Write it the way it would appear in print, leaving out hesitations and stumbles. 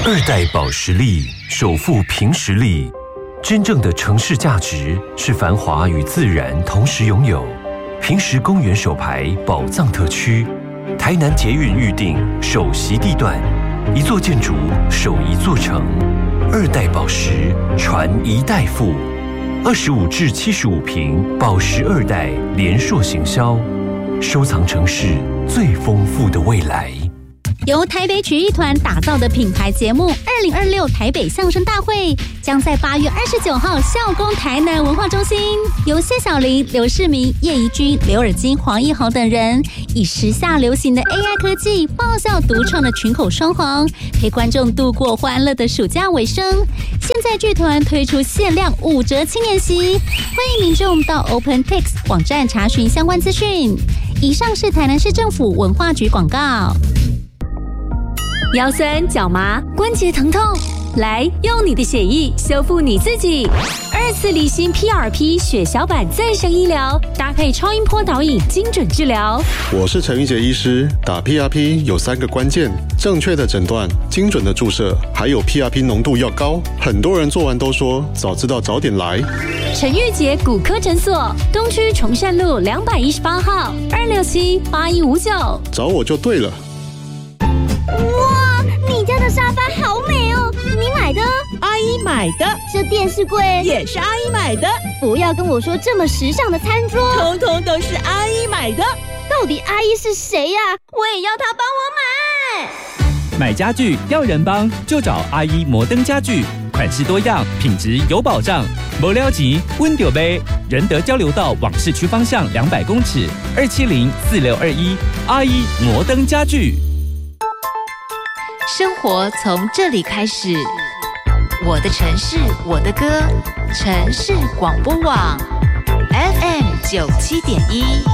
二代保时力首富凭实力，真正的城市价值是繁华与自然同时拥有。平实公园首排宝藏特区，台南捷运预定首席地段，一座建筑守一座城。二代保时传一代富，25至75坪保时二代联硕行销，收藏城市最丰富的未来。 由台北曲艺团打造的品牌节目2026台北相声大会将在8月29号校工台南文化中心，由谢小玲、刘世明、叶怡君、刘尔金、黄义豪等人以时下流行的 AI 科技爆笑独创的群口双簧，陪观众度过欢乐的暑假尾声。现在剧团推出限量5折青年席，欢迎民众到 OpenTix 网站查询相关资讯。以上是台南市政府文化局广告。腰酸、脚麻、关节疼痛，来用你的血液修复你自己。2次离心 PRP 血小板再生医疗，搭配超音波导引，精准治疗。 我是陈玉杰医师，打 PRP 有3个关键：正确的诊断、精准的注射，还有 PRP 浓度要高。很多人做完都说早知道早点来。 陈玉杰骨科诊所，东区崇善路218号，267-8159， 找我就对了。 哇，你家的沙发好美哦！你买的？ 阿姨买的。 这电视柜也是阿姨买的。 不要跟我说这么时尚的餐桌， 统统都是阿姨买的。 到底阿姨是谁呀？我也要她帮我买。 买家具要人帮，就找阿姨摩登家具，款式多样，品质有保障。没了钱，温丢杯。仁德交流道往市区方向200公尺，270-4621，阿姨摩登家具。 生活从这里开始，我的城市，我的歌，城市广播网 FM 97.1。